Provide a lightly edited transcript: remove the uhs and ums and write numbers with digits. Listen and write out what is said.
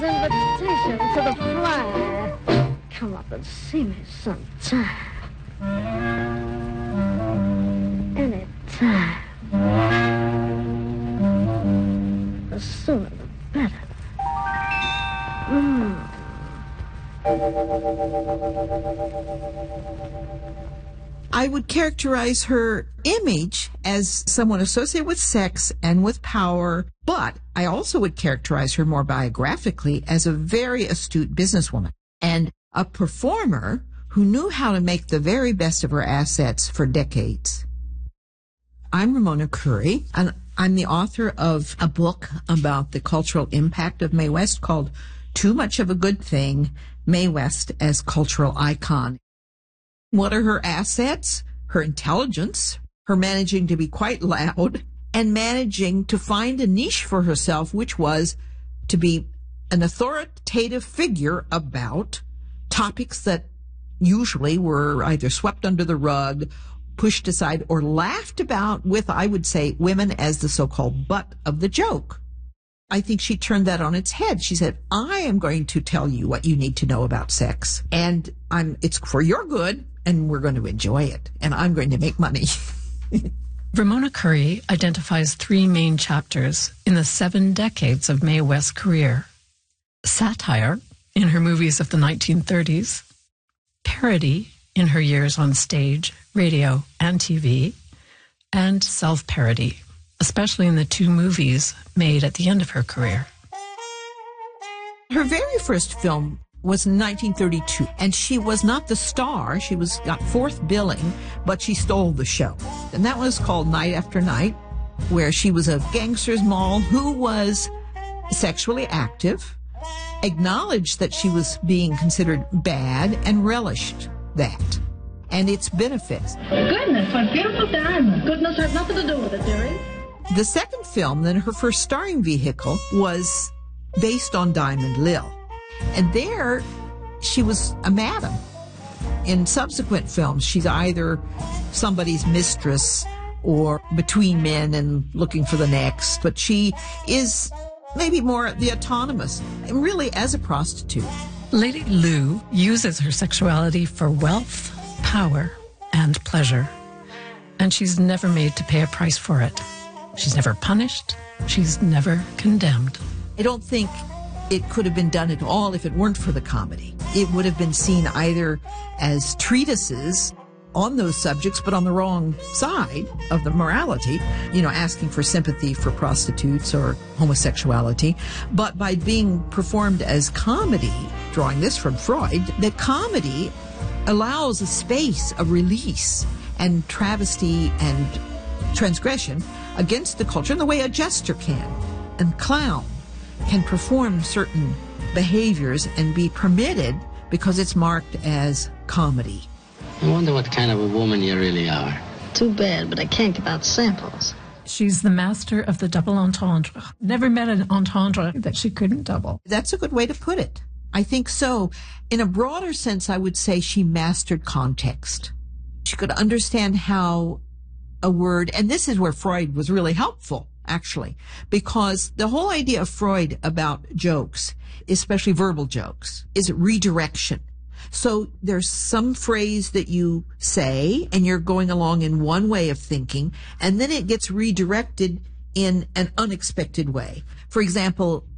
Invitation to the fly. Come up and see me sometime. Anytime. The sooner the better. I would characterize her image as someone associated with sex and with power, but I also would characterize her more biographically as a very astute businesswoman and a performer who knew how to make the very best of her assets for decades. I'm Ramona Curry, and I'm the author of a book about the cultural impact of Mae West called Too Much of a Good Thing, Mae West as Cultural Icon. What are her assets? Her intelligence, her managing to be quite loud, and managing to find a niche for herself, which was to be an authoritative figure about topics that usually were either swept under the rug, pushed aside, or laughed about with, I would say, women as the so-called butt of the joke. I think she turned that on its head. She said, I am going to tell you what you need to know about sex, and it's for your good, and we're going to enjoy it, and I'm going to make money. Ramona Curry identifies three main chapters in the 7 decades of Mae West's career. Satire in her movies of the 1930s, parody in her years on stage, radio, and TV, and self-parody, especially in the 2 movies made at the end of her career. Her very first film was in 1932, and she was not the star. She got 4th billing, but she stole the show. And that was called Night After Night, where she was a gangster's moll who was sexually active, acknowledged that she was being considered bad, and relished that and its benefits. Goodness, what beautiful diamond. Goodness had nothing to do with it, dearie. The second film, then her first starring vehicle, was based on Diamond Lil. And there, she was a madam. In subsequent films, she's either somebody's mistress or between men and looking for the next. But she is maybe more the autonomous, really as a prostitute. Lady Lou uses her sexuality for wealth, power, and pleasure. And she's never made to pay a price for it. She's never punished. She's never condemned. I don't think it could have been done at all if it weren't for the comedy. It would have been seen either as treatises on those subjects, but on the wrong side of the morality, asking for sympathy for prostitutes or homosexuality. But by being performed as comedy, drawing this from Freud, that comedy allows a space of release and travesty and transgression against the culture in the way a jester can. And clown can perform certain behaviors and be permitted because it's marked as comedy. I wonder what kind of a woman you really are. Too bad, but I can't give out samples. She's the master of the double entendre. Never met an entendre that she couldn't double. That's a good way to put it. I think so. In a broader sense, I would say she mastered context. She could understand how a word, and this is where Freud was really helpful, actually, because the whole idea of Freud about jokes, especially verbal jokes, is redirection. So there's some phrase that you say and you're going along in one way of thinking, and then it gets redirected in an unexpected way. For example,